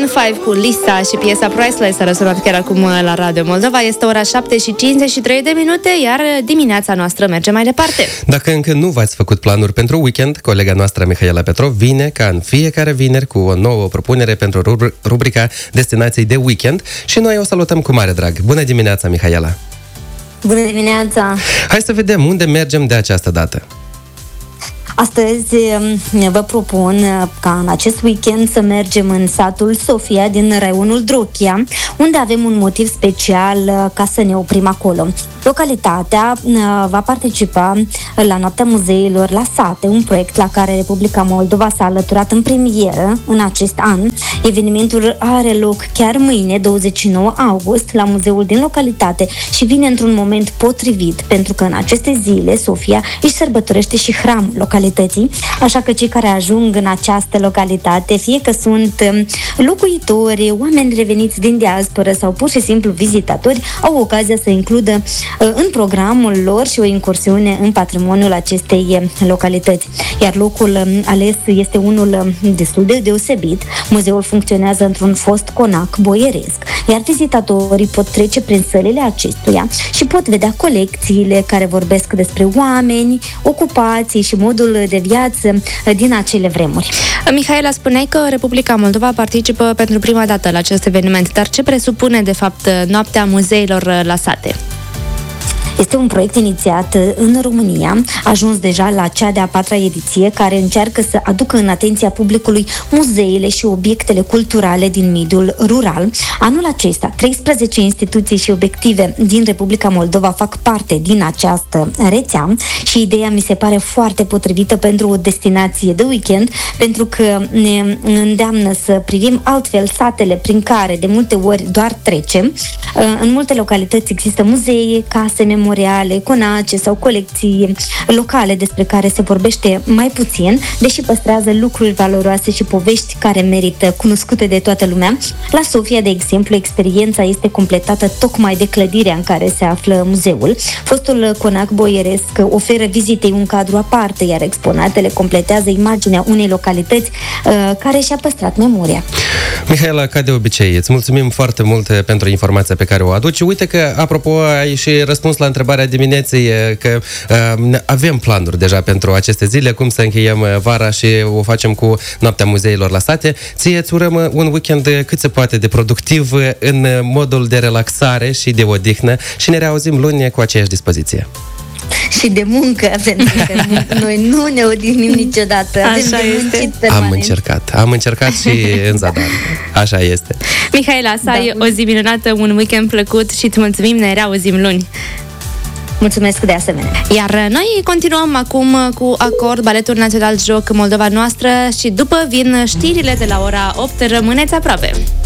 5 cu Lisa și piesa Priceless a răsunat chiar acum la Radio Moldova. Este ora 7:53, iar dimineața noastră merge mai departe. Dacă încă nu v-ați făcut planuri pentru weekend, colega noastră Mihaela Petrov vine ca în fiecare vineri cu o nouă propunere pentru rubrica Destinații de Weekend și noi o salutăm cu mare drag. Bună dimineața, Mihaela! Bună dimineața! Hai să vedem unde mergem de această dată. Astăzi vă propun ca în acest weekend să mergem în satul Sofia din raionul Drochia, unde avem un motiv special ca să ne oprim acolo. Localitatea va participa la Noaptea Muzeilor la Sate, un proiect la care Republica Moldova s-a alăturat în premieră în acest an. Evenimentul are loc chiar mâine, 29 august, la muzeul din localitate și vine într-un moment potrivit, pentru că în aceste zile Sofia își sărbătorește și hramul localității, așa că cei care ajung în această localitate, fie că sunt locuitori, oameni reveniți din diasporă sau pur și simplu vizitatori, au ocazia să includă în programul lor și o incursiune în patrimoniul acestei localități. Iar locul ales este unul destul de deosebit. Muzeul funcționează într-un fost conac boieresc, iar vizitatorii pot trece prin sălile acestuia și pot vedea colecțiile care vorbesc despre oameni, ocupații și modul de viață din acele vremuri. Mihaela, spuneai că Republica Moldova participă pentru prima dată la acest eveniment, dar ce presupune de fapt Noaptea Muzeilor la Sate? Este un proiect inițiat în România, a ajuns deja la cea de-a 4-a ediție, care încearcă să aducă în atenția publicului muzeele și obiectele culturale din mediul rural. Anul acesta, 13 instituții și obiective din Republica Moldova fac parte din această rețea și ideea mi se pare foarte potrivită pentru o destinație de weekend, pentru că ne îndeamnă să privim altfel satele prin care de multe ori doar trecem. În multe localități există muzee, case memoriale, conace sau colecții locale despre care se vorbește mai puțin, deși păstrează lucruri valoroase și povești care merită cunoscute de toată lumea. La Sofia, de exemplu, experiența este completată tocmai de clădirea în care se află muzeul. Fostul conac boieresc oferă vizitei un cadru aparte, iar exponatele completează imaginea unei localități care și-a păstrat memoria. Mihaela, ca de obicei, îți mulțumim foarte mult pentru informația pe care o aduci. Uite că, apropo, ai și răspuns la întrebarea dimineții, că avem planuri deja pentru aceste zile, cum să încheiem vara și o facem cu Noaptea Muzeilor la Sate. Ție îți urăm un weekend cât se poate de productiv în modul de relaxare și de odihnă și ne reauzim luni cu aceeași dispoziție. Și de muncă, pentru că noi nu ne odihnim niciodată. Așa este. Am încercat și în zadar. Așa este. Mihaela, să ai o zi minunată, un weekend plăcut și îți mulțumim, ne reauzim luni. Mulțumesc de asemenea. Iar noi continuăm acum cu Acord, Baletul Național Joc Moldova Noastră și după vin știrile de la ora 8. Rămâneți aproape.